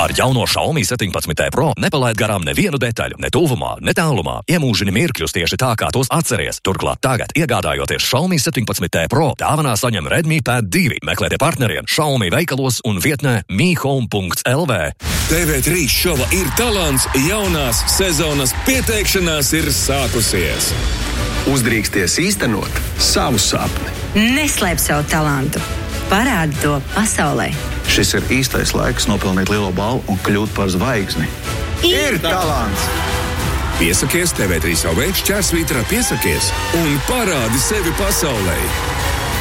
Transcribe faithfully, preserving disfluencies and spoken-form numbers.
Ar jauno Xiaomi septiņpadsmit T Pro nepalaid garām nevienu detaļu, ne tuvumā, ne tālumā. Iemūžini mirkļus tieši tā, kā tos atceries. Turklāt tagad, iegādājoties Xiaomi septiņpadsmit T Pro, dāvanā saņem Redmi Pad divi. Meklētie partneriem Xiaomi veikalos un vietnē mi home punkts el vē. T V trīs šova Ir talants, jaunās sezonas pieteikšanās ir sākusies. Uzdrīksties īstenot savu sapni. Neslēp savu talantu. Parādi to pasaulē. Šis ir īstais laiks nopelnīt lielo balvu un kļūt par zvaigzni. Ir talants! Piesakies T V trīs L V šķērsvītrā piesakies un parādi sevi pasaulē.